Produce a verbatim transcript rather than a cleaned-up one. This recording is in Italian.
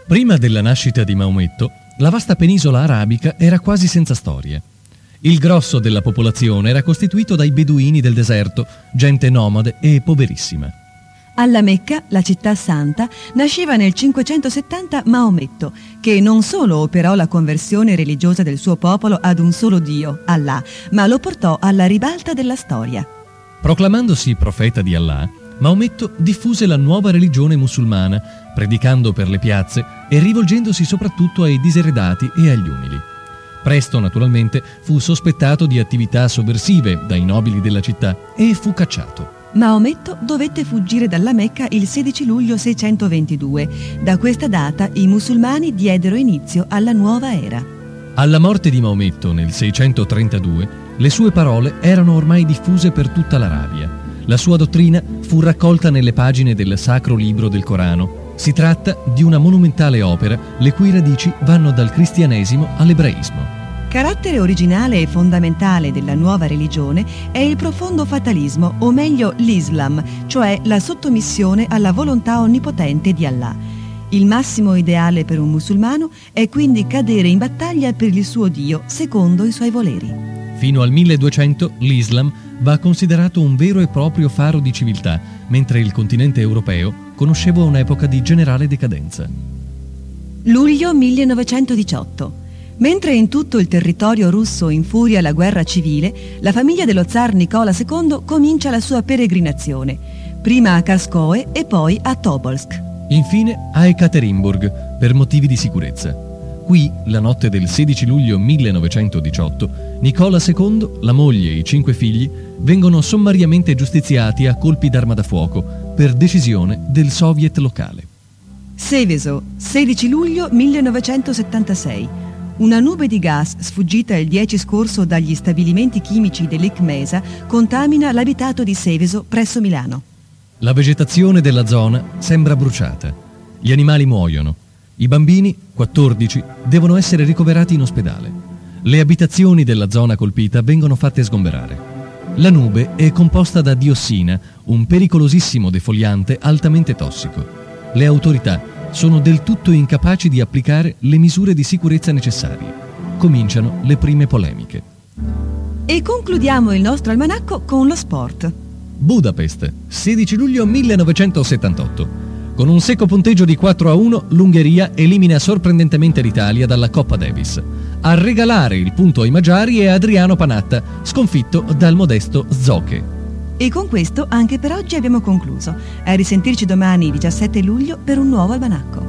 Prima della nascita di Maometto, la vasta penisola arabica era quasi senza storie. Il grosso della popolazione era costituito dai beduini del deserto, gente nomade e poverissima. Alla Mecca, la città santa, nasceva nel cinquecentosettanta Maometto, che non solo operò la conversione religiosa del suo popolo ad un solo Dio, Allah, ma lo portò alla ribalta della storia. Proclamandosi profeta di Allah, Maometto diffuse la nuova religione musulmana, predicando per le piazze e rivolgendosi soprattutto ai diseredati e agli umili. Presto, naturalmente, fu sospettato di attività sovversive dai nobili della città e fu cacciato. Maometto dovette fuggire dalla Mecca il sedici luglio seicentoventidue. Da questa data i musulmani diedero inizio alla nuova era. Alla morte di Maometto nel seicentotrentadue, le sue parole erano ormai diffuse per tutta l'Arabia. La sua dottrina fu raccolta nelle pagine del Sacro Libro del Corano. Si tratta di una monumentale opera le cui radici vanno dal cristianesimo all'ebraismo. Carattere originale e fondamentale della nuova religione è il profondo fatalismo, o meglio l'Islam, cioè la sottomissione alla volontà onnipotente di Allah. Il massimo ideale per un musulmano è quindi cadere in battaglia per il suo Dio, secondo i suoi voleri. Fino al milleduecento l'Islam va considerato un vero e proprio faro di civiltà, mentre il continente europeo conosceva un'epoca di generale decadenza. Luglio millenovecentodiciotto. Mentre in tutto il territorio russo infuria la guerra civile, la famiglia dello zar Nicola secondo comincia la sua peregrinazione, prima a Kaskoe e poi a Tobolsk. Infine a Ekaterinburg, per motivi di sicurezza. Qui, la notte del sedici luglio millenovecentodiciotto, Nicola secondo, la moglie e i cinque figli vengono sommariamente giustiziati a colpi d'arma da fuoco per decisione del soviet locale. Seveso, sedici luglio millenovecentosettantasei. Una nube di gas sfuggita il dieci scorso dagli stabilimenti chimici dell'Icmesa contamina l'abitato di Seveso presso Milano. La vegetazione della zona sembra bruciata. Gli animali muoiono. I bambini, quattordici, devono essere ricoverati in ospedale. Le abitazioni della zona colpita vengono fatte sgomberare. La nube è composta da diossina, un pericolosissimo defoliante altamente tossico. Le autorità sono del tutto incapaci di applicare le misure di sicurezza necessarie. Cominciano le prime polemiche. E concludiamo il nostro almanacco con lo sport. Budapest, sedici luglio millenovecentosettantotto. Con un secco punteggio di quattro a uno, l'Ungheria elimina sorprendentemente l'Italia dalla Coppa Davis. A regalare il punto ai magiari è Adriano Panatta, sconfitto dal modesto Zoche. E con questo anche per oggi abbiamo concluso. A risentirci domani diciassette luglio per un nuovo almanacco.